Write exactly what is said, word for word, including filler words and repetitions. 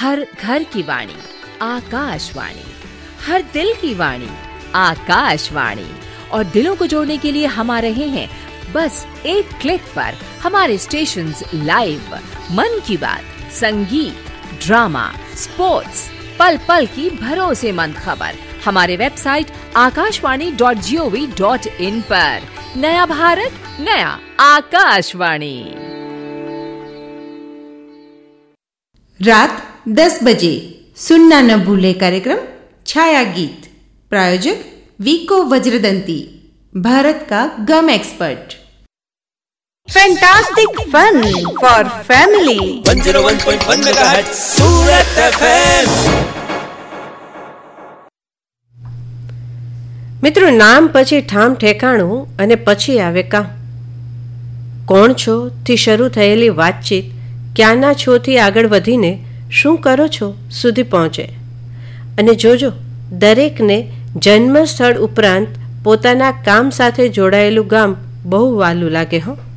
हर घर की वाणी आकाशवाणी, हर दिल की वाणी आकाशवाणी। और दिलों को जोड़ने के लिए हम आ रहे हैं बस एक क्लिक पर। हमारे स्टेशंस लाइव, मन की बात, संगीत, ड्रामा, स्पोर्ट्स, पल पल की भरोसेमंद खबर हमारे website Akashvani dot G O V dot in पर। नया भारत, नया आकाशवाणी। रात दस बजे सुनना न भूले कार्यक्रम छाया गीत। प्रायोजक वीको वज्रदंती, भारत का गम expert. Fantastic fun for family. one oh one point one megahertz Surat F M. મિત્રો, નામ પછી ઠામ ઠેકાણું અને પછી આવે કામ. કોણ છો થી શરૂ થયેલી વાતચીત ક્યાંના છો થી આગળ વધીને શું કરો છો સુધી પહોંચે. અને જોજો, દરેકને જન્મ સ્થળ ઉપરાંત પોતાના કામ સાથે જોડાયેલું ગામ બહુ વહાલું લાગે હો.